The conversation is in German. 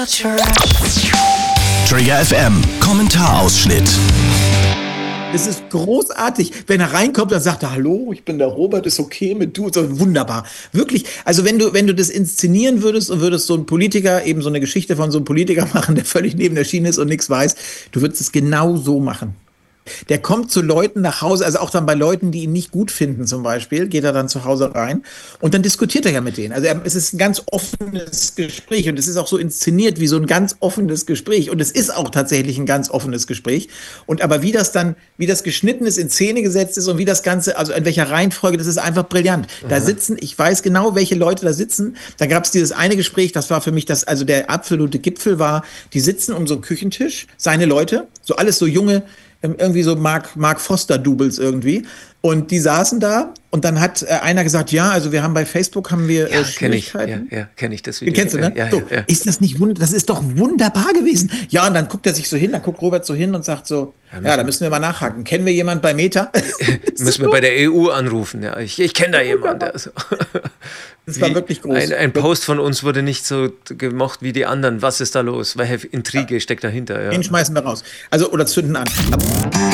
Trigger FM, Kommentarausschnitt. Es ist großartig, wenn er reinkommt, dann sagt er, hallo, ich bin der Robert, ist okay mit du, so wunderbar. Wirklich, also wenn du das inszenieren würdest und würdest so ein Politiker, eben so eine Geschichte von so einem Politiker machen, der völlig neben der Schiene ist und nichts weiß, du würdest es genau so machen. Der kommt zu Leuten nach Hause, also auch dann bei Leuten, die ihn nicht gut finden zum Beispiel, geht er dann zu Hause rein und dann diskutiert er ja mit denen. Also es ist ein ganz offenes Gespräch und es ist auch so inszeniert wie so ein ganz offenes Gespräch und es ist auch tatsächlich ein ganz offenes Gespräch. Und aber wie das geschnitten ist, in Szene gesetzt ist und wie das Ganze, also in welcher Reihenfolge, das ist einfach brillant. Da sitzen, ich weiß genau, welche Leute da sitzen. Da gab es dieses eine Gespräch, das war für mich also der absolute Gipfel war, die sitzen um so einen Küchentisch, seine Leute, so alles so junge, irgendwie so Mark Foster-Doubles irgendwie. Und die saßen da und dann hat einer gesagt, ja, also wir haben bei Facebook Schwierigkeiten. Kenn ich das Video. Kennst du, ne? Ja. Ist das nicht das ist doch wunderbar gewesen. Ja, und dann guckt er sich so hin, dann guckt Robert so hin und sagt so, ja, da müssen wir mal nachhaken. Kennen wir jemanden bei Meta? Müssen wir bei der EU anrufen, ja. Ich kenne da jemanden. Also. Das war wirklich groß. Ein Post von uns wurde nicht so gemocht wie die anderen. Was ist da los? Welche Intrige steckt dahinter? Ja. Den schmeißen wir raus. Also, oder zünden an.